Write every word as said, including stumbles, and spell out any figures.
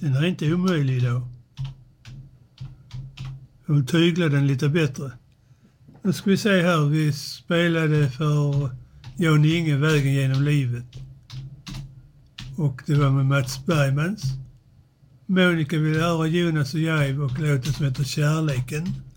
Den är inte omöjlig då. Jag vill tygla den lite bättre. Nu ska vi se här. Vi spelade för Jan Inge, Vägen genom livet. Och det var med Mats Bergmans. Monica vill höra Jonas och jag och låten som heter Kärleken.